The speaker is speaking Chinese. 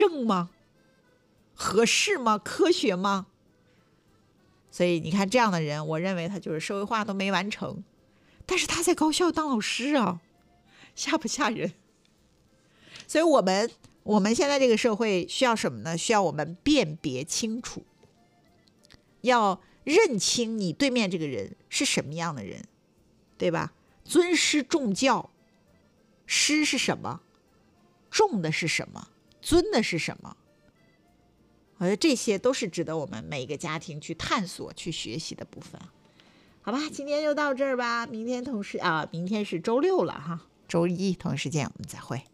正吗？合适吗？科学吗？所以你看这样的人，我认为他就是社会化都没完成，但是他在高校当老师啊，吓不吓人？所以我们现在这个社会需要什么呢？需要我们辨别清楚，要认清你对面这个人是什么样的人，对吧？尊师重教，师是什么？重的是什么？尊的是什么？我觉得这些都是值得我们每个家庭去探索、去学习的部分。好吧，今天就到这儿吧。明天是周六了哈，周一同一时间我们再会。